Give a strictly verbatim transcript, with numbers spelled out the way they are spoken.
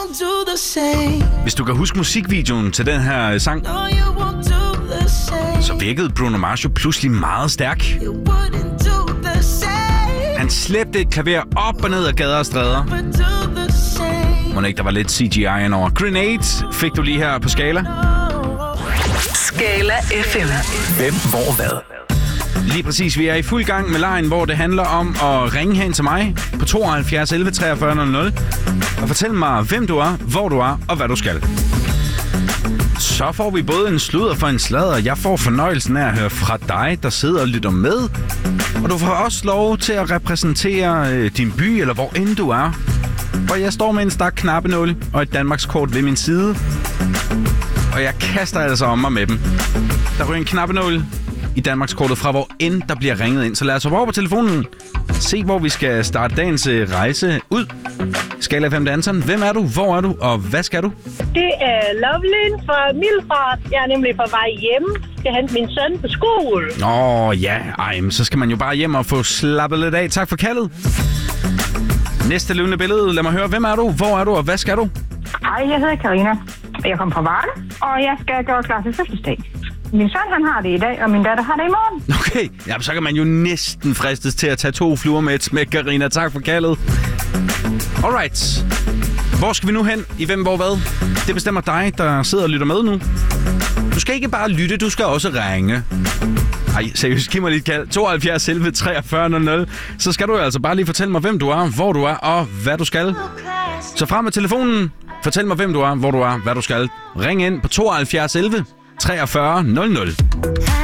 Hvis du kan huske musikvideoen til den her sang, så virkede Bruno Mars jo pludselig meget stærk. Han slæbte et klaver op og ned ad gader og stræder. Må ikke, der var lidt C G I ind over. Grenade fik du lige her på Skala. Skala F M. Hvem, hvor, hvad? Lige præcis, vi er i fuld gang med lejen, hvor det handler om at ringe hen til mig på tooghalvfjerds elleve treogfyrre nul nul og fortælle mig, hvem du er, hvor du er og hvad du skal. Så får vi både en sludder for en sladder. Jeg får fornøjelsen af at høre fra dig, der sidder og lytter med. Og du får også lov til at repræsentere øh, din by, eller hvor end du er. Og jeg står med en stak knappenål og et Danmarkskort ved min side. Og jeg kaster altså om mig med dem. Der ryger en knappenål i Danmarkskortet fra hvor end der bliver ringet ind. Så lad os hoppe over på telefonen. Se, hvor vi skal starte dagens rejse ud. Skala F M danseren. Hvem er du? Hvor er du? Og hvad skal du? Det er Lovelyn fra Middelfart. Jeg er nemlig på vej hjem. Skal hente min søn på skole. Åh ja, ej, men så skal man jo bare hjem og få slappet lidt af. Tak for kaldet. Næste levende billede. Lad mig høre, hvem er du? Hvor er du? Og hvad skal du? Hej, jeg hedder Karina. Jeg kommer fra Varde, og jeg skal gøre klar til fødselsdag. Min søn, han har det i dag, og min datter har det i morgen. Okay, ja, så kan man jo næsten fristes til at tage to fluer med et smæk, Karina. Tak for kaldet. Alright. Hvor skal vi nu hen? I hvem, hvor, hvad? Det bestemmer dig, der sidder og lytter med nu. Du skal ikke bare lytte, du skal også ringe. Ej, seriøst, giv mig lidt kald. tooghalvfjerds elleve treogfyrre nul nul. Så skal du altså bare lige fortælle mig, hvem du er, hvor du er og hvad du skal. Så frem med telefonen. Fortæl mig, hvem du er, hvor du er, hvad du skal. Ring ind på tooghalvfjerds elleve treogfyrre nul nul.